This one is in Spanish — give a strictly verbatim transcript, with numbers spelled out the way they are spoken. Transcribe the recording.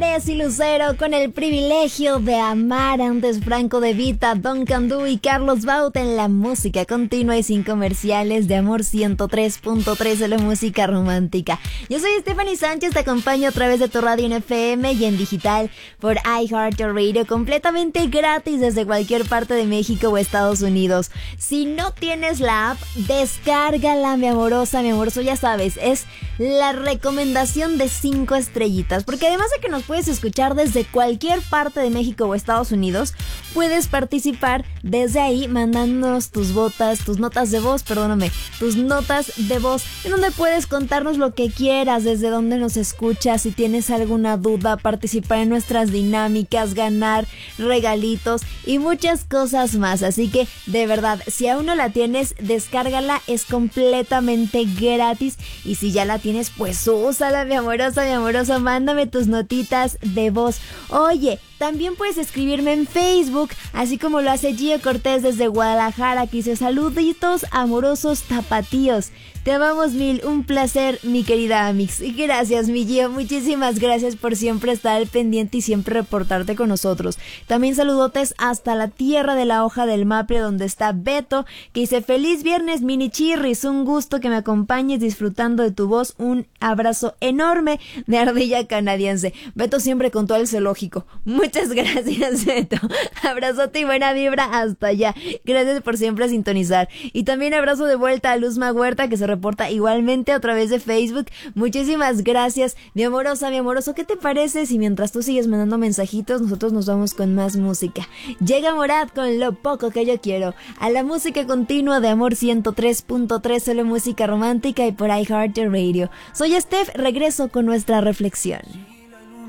Tessy Lucero con el privilegio de amar. Antes Franco De Vita, Don Candú y Carlos Baute en la música continua y sin comerciales de Amor ciento tres punto tres de la música romántica. Yo soy Stephanie Sánchez, te acompaño a través de tu radio en F M y en digital por iHeartRadio, completamente gratis desde cualquier parte de México o Estados Unidos. Si no tienes la app, descárgala, mi amorosa, mi amoroso, ya sabes, es la recomendación de cinco estrellitas, porque además de que nos puedes escuchar desde cualquier parte de México o Estados Unidos, puedes participar desde ahí mandándonos tus botas, tus notas de voz, perdóname, tus notas de voz, en donde puedes contarnos lo que quieras, desde dónde nos escuchas, si tienes alguna duda, participar en nuestras dinámicas, ganar regalitos y muchas cosas más. Así que de verdad, si aún no la tienes, descárgala, es completamente gratis, y si ya la tienes, pues úsala, mi amorosa, mi amoroso, mándame tus notitas de voz. Oye, también puedes escribirme en Facebook, así como lo hace Gio Cortés desde Guadalajara, que dice: saluditos amorosos tapatíos. Te amamos mil, un placer, mi querida Amix. Y gracias, mi Gio, muchísimas gracias por siempre estar al pendiente y siempre reportarte con nosotros. También saludotes hasta la tierra de la hoja del maple, donde está Beto, que dice: feliz viernes, mini chirris, un gusto que me acompañes disfrutando de tu voz, un abrazo enorme de ardilla canadiense. Beto siempre con todo el zoológico. Muchas gracias, Beto. Abrazote y buena vibra hasta allá. Gracias por siempre sintonizar. Y también abrazo de vuelta a Luzma Huerta, que se reporta igualmente a través de Facebook. Muchísimas gracias, mi amorosa, mi amoroso. ¿Qué te parece si mientras tú sigues mandando mensajitos, nosotros nos vamos con más música? Llega Morat con Lo Poco Que Yo Quiero, a la música continua de Amor ciento tres punto tres, solo música romántica, y por iHeartRadio. Soy Steph, regreso con nuestra reflexión.